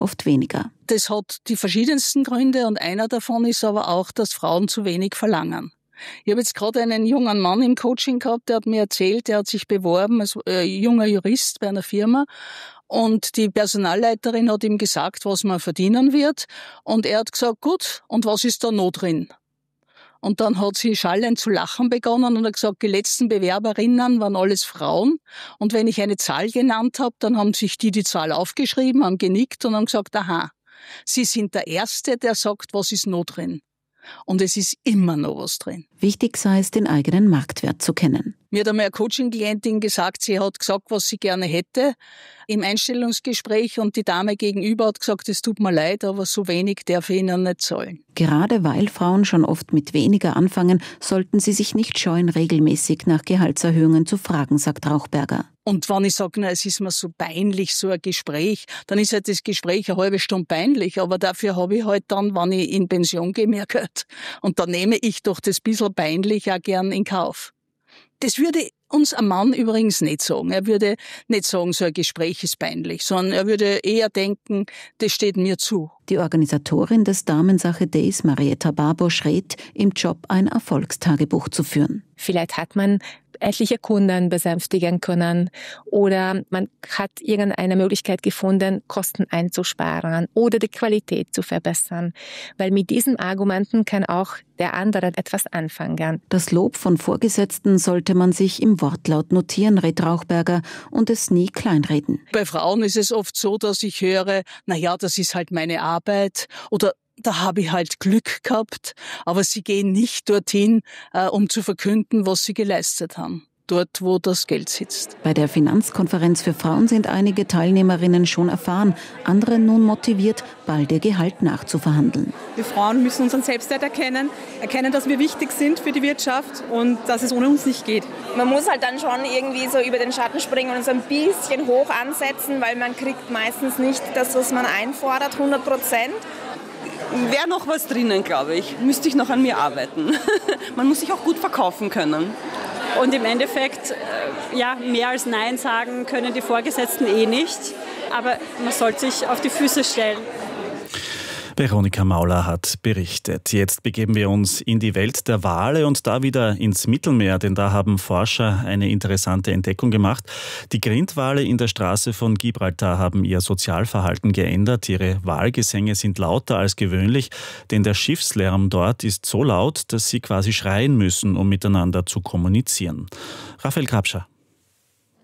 oft weniger. Das hat die verschiedensten Gründe und einer davon ist aber auch, dass Frauen zu wenig verlangen. Ich habe jetzt gerade einen jungen Mann im Coaching gehabt, der hat mir erzählt, der hat sich beworben als junger Jurist bei einer Firma und die Personalleiterin hat ihm gesagt, was man verdienen wird und er hat gesagt, gut, und was ist da noch drin? Und dann hat sie schallend zu lachen begonnen und hat gesagt, die letzten Bewerberinnen waren alles Frauen. Und wenn ich eine Zahl genannt habe, dann haben sich die Zahl aufgeschrieben, haben genickt und haben gesagt, aha, Sie sind der Erste, der sagt, was ist noch drin. Und es ist immer noch was drin. Wichtig sei es, den eigenen Marktwert zu kennen. Mir hat einmal eine Coaching-Klientin gesagt, sie hat gesagt, was sie gerne hätte im Einstellungsgespräch und die Dame gegenüber hat gesagt, es tut mir leid, aber so wenig darf ich Ihnen nicht zahlen. Gerade weil Frauen schon oft mit weniger anfangen, sollten sie sich nicht scheuen, regelmäßig nach Gehaltserhöhungen zu fragen, sagt Rauchberger. Und wenn ich sage, es ist mir so peinlich, so ein Gespräch, dann ist halt das Gespräch eine halbe Stunde peinlich, aber dafür habe ich halt dann, wenn ich in Pension gehe, mehr Geld. Und da nehme ich doch das bisschen peinlich auch gern in Kauf. Das würde uns ein Mann übrigens nicht sagen. Er würde nicht sagen, so ein Gespräch ist peinlich, sondern er würde eher denken, das steht mir zu. Die Organisatorin des Damensache Days, Marietta Barbosch, rät, im Job ein Erfolgstagebuch zu führen. Vielleicht hat man etliche Kunden besänftigen können oder man hat irgendeine Möglichkeit gefunden, Kosten einzusparen oder die Qualität zu verbessern. Weil mit diesen Argumenten kann auch der andere etwas anfangen. Das Lob von Vorgesetzten sollte man sich im Wortlaut notieren, rät Rauchberger, und es nie kleinreden. Bei Frauen ist es oft so, dass ich höre, das ist halt meine Arbeit oder da habe ich halt Glück gehabt, aber sie gehen nicht dorthin, um zu verkünden, was sie geleistet haben. Dort, wo das Geld sitzt. Bei der Finanzkonferenz für Frauen sind einige Teilnehmerinnen schon erfahren, andere nun motiviert, bald ihr Gehalt nachzuverhandeln. Wir Frauen müssen unseren Selbstwert erkennen, dass wir wichtig sind für die Wirtschaft und dass es ohne uns nicht geht. Man muss halt dann schon irgendwie so über den Schatten springen und so ein bisschen hoch ansetzen, weil man kriegt meistens nicht das, was man einfordert, 100%. Wäre noch was drinnen, glaube ich. Müsste ich noch an mir arbeiten. Man muss sich auch gut verkaufen können. Und im Endeffekt, mehr als Nein sagen können die Vorgesetzten nicht. Aber man sollte sich auf die Füße stellen. Veronika Mauler hat berichtet. Jetzt begeben wir uns in die Welt der Wale und da wieder ins Mittelmeer, denn da haben Forscher eine interessante Entdeckung gemacht. Die Grindwale in der Straße von Gibraltar haben ihr Sozialverhalten geändert. Ihre Walgesänge sind lauter als gewöhnlich, denn der Schiffslärm dort ist so laut, dass sie quasi schreien müssen, um miteinander zu kommunizieren. Raphael Grabscher.